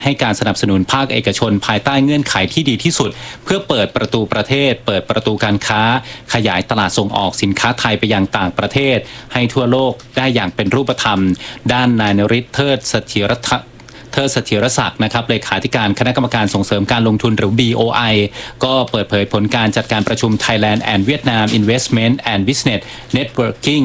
ให้การสนับสนุนภาคเอกชนภายใต้เงื่อนไขที่ดีที่สุดเพื่อเปิดประตูประเทศเปิดประตูการค้าขยายตลาดส่งออกสินค้าไทยไปยังต่างประเทศให้ทั่วโลกได้อย่างเป็นรูปธรรมด้านนายนฤทธิ์เทิดเสถียรศักดิ์นะครับเลขาธิการคณะกรรมการส่งเสริมการลงทุนหรือ BOI ก็เปิดเผยผลการจัดการประชุม Thailand and Vietnam Investment and Business Networking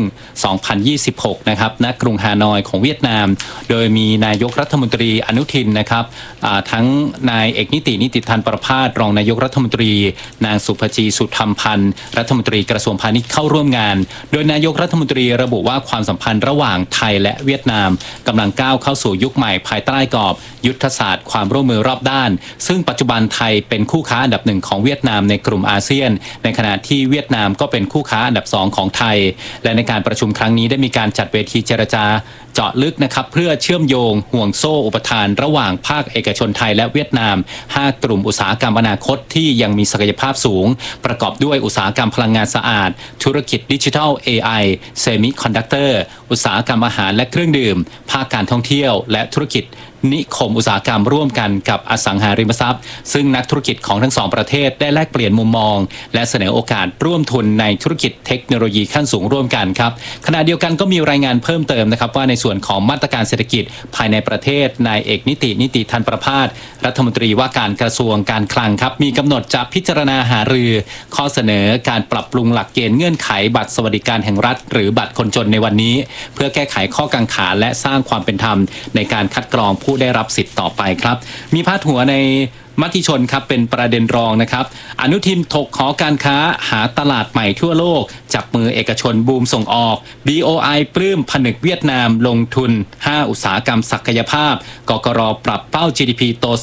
2026 นะครับณกรุงฮานอยของเวียดนามโดยมีนายกรัฐมนตรีอนุทินนะครับทั้งนายเอกนิติธันประภาสรองนายกรัฐมนตรีนางสุภจีสุธรรมพันธ์รัฐมนตรีกระทรวงพาณิชย์เข้าร่วมงานโดยนายกรัฐมนตรีระบุว่าความสัมพันธ์ระหว่างไทยและเวียดนามกำลังก้าวเข้าสู่ยุคใหม่ภายใต้กรอบยุทธศาสตร์ความร่วมมือรอบด้านซึ่งปัจจุบันไทยเป็นคู่ค้าอันดับหนึ่งของเวียดนามในกลุ่มอาเซียนในขณะที่เวียดนามก็เป็นคู่ค้าอันดับ2ของไทยและในการประชุมครั้งนี้ได้มีการจัดเวทีเจรจาเจาะลึกนะครับเพื่อเชื่อมโยงห่วงโซ่อุปทานระหว่างภาคเอกชนไทยและเวียดนาม5กลุ่มอุตสาหกรรมอนาคตที่ยังมีศักยภาพสูงประกอบด้วยอุตสาหกรรมพลังงานสะอาดธุรกิจดิจิทัล AI เซมิคอนดักเตอร์อุตสาหกรรมอาหารและเครื่องดื่มภาคการท่องเที่ยวและธุรกิจนิคมอุตสาหกรรมร่วมกันกับอสังหาริมทรัพย์ซึ่งนักธุรกิจของทั้งสองประเทศได้แลกเปลี่ยนมุมมองและเสนอโอกาสร่วมทุนในธุรกิจเทคโนโลยีขั้นสูงร่วมกันครับขณะเดียวกันก็มีรายงานเพิ่มเติมนะครับว่าในส่วนของมาตรการเศรษฐกิจภายในประเทศนายเอกนิติธันประภาสรัฐมนตรีว่าการกระทรวงการคลังครับมีกำหนดจะพิจารณาหารือข้อเสนอการปรับปรุงหลักเกณฑ์เงื่อนไขบัตรสวัสดิการแห่งรัฐหรือบัตรคนจนในวันนี้เพื่อแก้ไขข้อกังขาและสร้างความเป็นธรรมในการคัดกรองผู้ได้รับสิทธิ์ต่อไปครับมีพาดหัวในมติชนครับเป็นประเด็นรองนะครับอนุทินถกขอการค้าหาตลาดใหม่ทั่วโลกจับมือเอกชนบูมส่งออก BOI ปลื้มผนึกเวียดนามลงทุน5อุตสาหกรรมศักยภาพกกร.ปรับเป้า GDP โต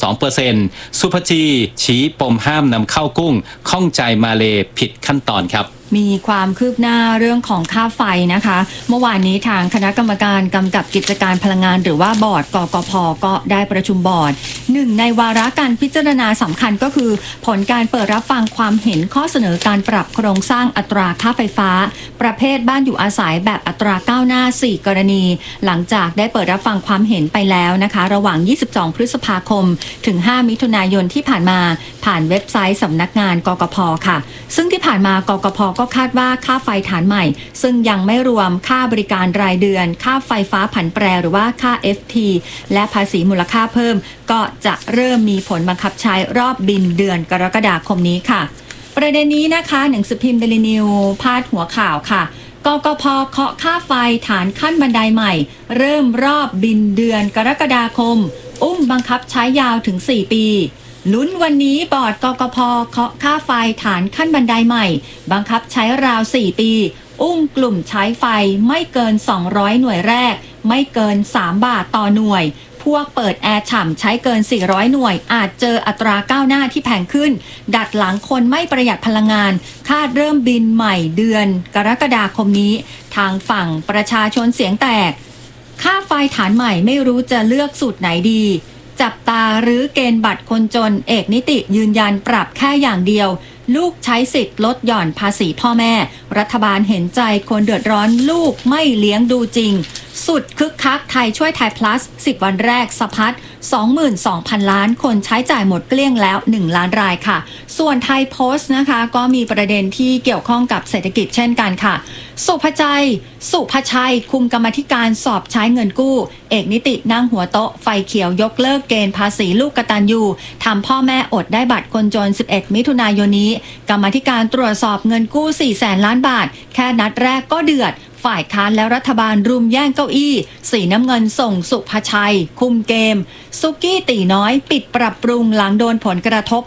2% สุภจีชี้ปมห้ามนำเข้ากุ้งข้องใจมาเลผิดขั้นตอนครับมีความคืบหน้าเรื่องของค่าไฟนะคะเมื่อวานนี้ทางคณะกรรมการกำกับกิจการพลังงานหรือว่าบอร์ดกกพ.ก็ได้ประชุมบอร์ดหนึ่งในวาระการพิจารณาสำคัญก็คือผลการเปิดรับฟังความเห็นข้อเสนอการปรับโครงสร้างอัตราค่าไฟฟ้าประเภทบ้านอยู่อาศัยแบบอัตราก้าวหน้า4กรณีหลังจากได้เปิดรับฟังความเห็นไปแล้วนะคะระหว่าง22พฤษภาคมถึง5มิถุนายนที่ผ่านมาผ่านเว็บไซต์สำนักงานกกพ.ค่ะซึ่งที่ผ่านมากกพ.ก็คาดว่าค่าไฟฐานใหม่ซึ่งยังไม่รวมค่าบริการรายเดือนค่าไฟฟ้าผันแปรหรือว่าค่า FT และภาษีมูลค่าเพิ่มก็จะเริ่มมีผลบังคับใช้รอบบินเดือนกรกฎาคมนี้ค่ะประเด็นนี้นะคะหนังสือพิมพ์เดลินิวพาดหัวข่าวค่ะกกพ.เคาะค่าไฟฐานขั้นบันไดใหม่เริ่มรอบบินเดือนกรกฎาคมบังคับใช้ยาวถึง4ปีลุ้นวันนี้บอร์ดกกพ.เคาะค่าไฟฐานขั้นบันไดใหม่บังคับใช้ราว4ปีกลุ่มใช้ไฟไม่เกิน200หน่วยแรกไม่เกิน3บาทต่อหน่วยพวกเปิดแอร์ฉ่ำใช้เกิน400หน่วยอาจเจออัตราก้าวหน้าที่แพงขึ้นดัดหลังคนไม่ประหยัดพลังงานคาดเริ่มบินใหม่เดือนกรกฎาคมนี้ทางฝั่งประชาชนเสียงแตกค่าไฟฐานใหม่ไม่รู้จะเลือกสูตรไหนดีจับตาหรือเกณฑ์บัตรคนจนเอกนิติยืนยันปรับแค่อย่างเดียวลูกใช้สิทธิ์ลดหย่อนภาษีพ่อแม่รัฐบาลเห็นใจคนเดือดร้อนลูกไม่เลี้ยงดูจริงสุดคึกคักไทยช่วยไทย plus 10 วันแรกสะพัด 22,000 ล้านคนใช้จ่ายหมดเกลี้ยงแล้ว1ล้านรายค่ะส่วนไทยโพสต์นะคะก็มีประเด็นที่เกี่ยวข้องกับเศรษฐกิจเช่นกันค่ะสุภชัยคุมกรรมาธิการสอบใช้เงินกู้เอกนิตินั่งหัวโต๊ะไฟเขียวยกเลิกเกณฑ์ภาษีลูกกตัญญูทำพ่อแม่อดได้บัตรคนจน11มิถุนายนนี้กรรมาธิการตรวจสอบเงินกู้ 400,000 ล้านบาทแค่นัดแรกก็เดือดฝ่ายค้านและรัฐบาลรุมแย่งเก้าอี้สีน้ำเงินส่งสุภชัยคุมเกมซุกี้ตีน้อยปิดปรับปรุงหลังโดนผลกระทบ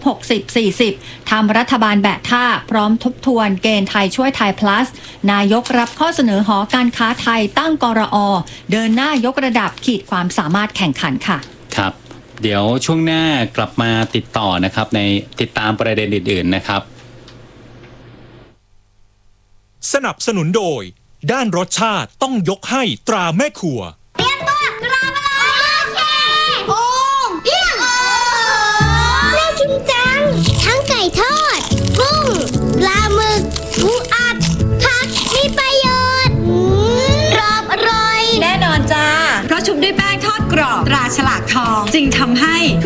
60-40 ทำรัฐบาลแบะท่าพร้อมทบทวนเกณฑ์ไทยช่วยไทย plus นายกรับข้อเสนอหอการค้าไทยตั้งกรอ.เดินหน้ายกระดับขีดความสามารถแข่งขันค่ะครับเดี๋ยวช่วงหน้ากลับมาติดต่อนะครับในติดตามประเด็นอื่นๆนะครับสนับสนุนโดยด้านรสชาติต้องยกให้ตราแม่ครัวเตรียมตัวกราบอะไรโอ้เยี่ยมน่ากินจังทั้งไก่ทอดกุ้งปลาหมึกปูอัดผักมีประโยชน์กรอบอร่อยแน่นอนจ้าเพราะชุบด้วยแป้งทอดกรอบตราฉลากทองจึงทำให้